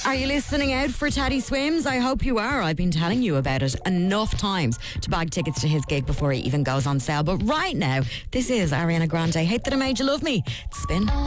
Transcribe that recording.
Are you listening out for Taddy Swims? I hope you are. I've been telling you about it enough times to bag tickets to his gig before he even goes on sale. But right now, this is Ariana Grande. Hate That I Made You Love Me. Spin.